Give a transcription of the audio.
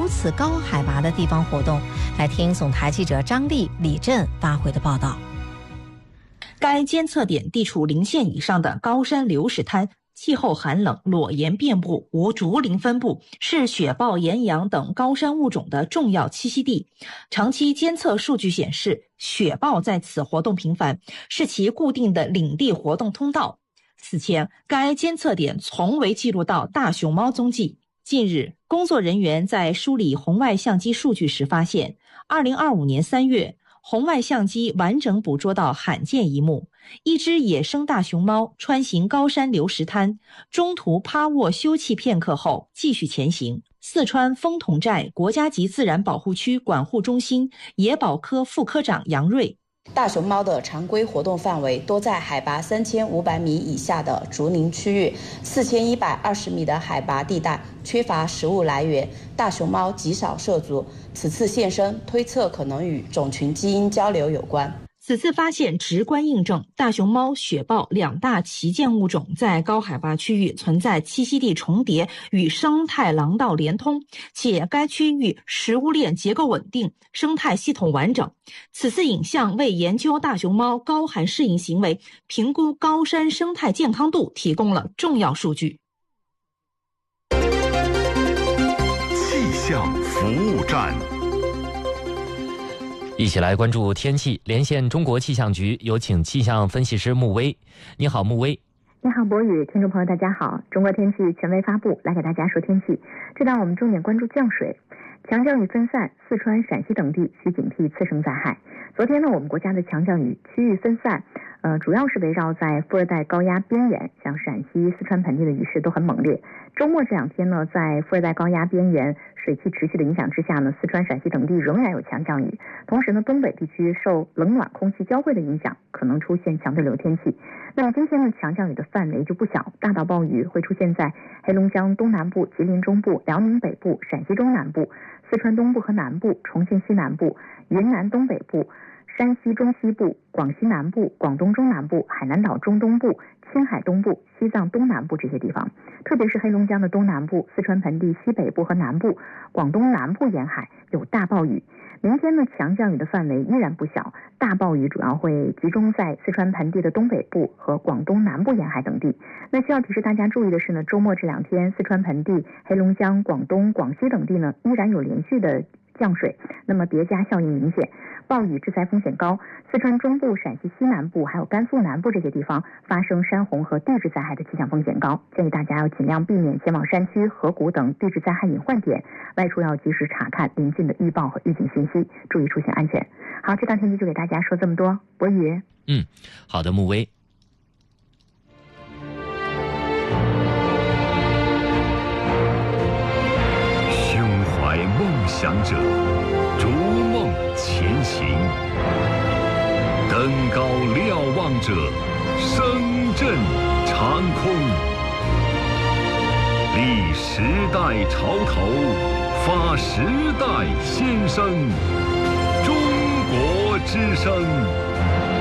如此高海拔的地方活动。来听总台记者张丽、李振发回的报道。 该监测点地处0线以上的高山流石滩，气候寒冷，裸岩遍布，无竹林分布，是雪豹、岩羊等高山物种的重要栖息地。长期监测数据显示，雪豹在此活动频繁，是其固定的领地活动通道。此前，该监测点从未记录到大熊猫踪迹。近日，工作人员在梳理红外相机数据时发现，2025年3月，红外相机完整捕捉到罕见一幕：一只野生大熊猫穿行高山流石滩，中途趴卧休憩片刻后继续前行。四川丰统寨国家级自然保护区管护中心野保科副科长杨瑞： 大熊猫的常规活动范围多在海拔3500米以下的竹林区域，4120米的海拔地带缺乏食物来源，大熊猫极少涉足。此次现身，推测可能与种群基因交流有关。 此次发现直观印证大熊猫、雪豹两大旗舰物种在高海拔区域存在栖息地重叠与生态廊道连通，且该区域食物链结构稳定，生态系统完整。此次影像为研究大熊猫高寒适应行为、评估高山生态健康度提供了重要数据。 气象服务站。 一起来关注天气，连线中国气象局，有请气象分析师穆威。你好，穆威。 你好，博宇，听众朋友大家好。中国天气权威发布，来给大家说天气。这档我们重点关注降水，强降雨分散，四川、陕西等地需警惕次生灾害。昨天呢，我们国家的强降雨区域分散，主要是围绕在副热带高压边缘，像陕西、四川盆地的雨势都很猛烈。周末这两天呢，在副热带高压边缘水汽持续的影响之下呢，四川、陕西等地仍然有强降雨。同时呢，东北地区受冷暖空气交汇的影响，可能出现强对流天气。那么今天呢，强降雨的范围就不小，大到暴雨会出现在黑龙江东南部、吉林中部、辽宁北部、陕西中南部、四川东部和南部、重庆西南部、云南东北部、山西中西部、广西南部、广东中南部、海南岛中东部、青海东部、西藏东南部这些地方，特别是黑龙江的东南部、四川盆地西北部和南部、广东南部沿海有大暴雨。明天呢，强降雨的范围依然不小，大暴雨主要会集中在四川盆地的东北部和广东南部沿海等地。那需要提示大家注意的是呢，周末这两天四川盆地、黑龙江、广东、广西等地呢依然有连续的降水，那么叠加效应明显，暴雨致灾风险高。四川中部、陕西西南部还有甘肃南部这些地方发生山洪和地质灾害的气象风险高，建议大家要尽量避免前往山区、河谷等地质灾害隐患点，外出要及时查看临近的预报和预警信息，注意出行安全。好，这档天气就给大家说这么多，博宇。 好的，穆威。 胸怀梦想者，逐梦前行；登高瞭望者，声震长空。立时代潮头，发时代先声。中国之声。